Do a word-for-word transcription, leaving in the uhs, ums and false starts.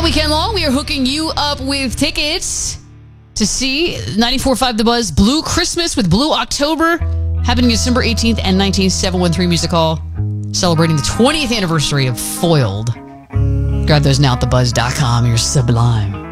weekend long, we are hooking you up with tickets to see ninety-four point five The Buzz Blue Christmas with Blue October, happening December eighteenth and nineteenth, seven one three Music Hall, celebrating the twentieth anniversary of Foiled. Grab those now at the buzz dot com. You're sublime.